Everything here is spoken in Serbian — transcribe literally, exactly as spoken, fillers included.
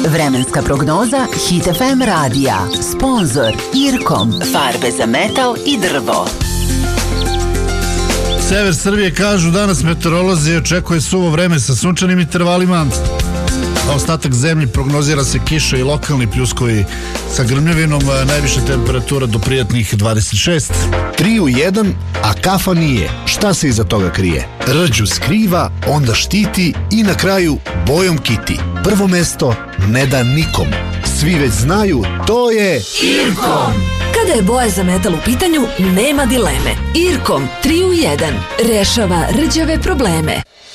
Vremenska prognoza Hit F M radija. Sponzor Irkom. Farbe za metal i drvo. Sever Srbije kažu danas meteorolozi očekuje suvo vreme sa sunčanim intervalima. A ostatak zemlje prognozira se kiša i lokalni pljuskovi sa grmljavinom, najviša temperatura do prijatnih dvadeset šest. tri u jedan, a kafa nije. Šta se iza toga krije? Rđu skriva, onda štiti i na kraju bojom kiti. Prvo mesto ne da nikom. Svi već znaju, to je Irkom. Kada je boja za metal u pitanju, nema dileme. Irkom tri u jedan rešava rđave probleme.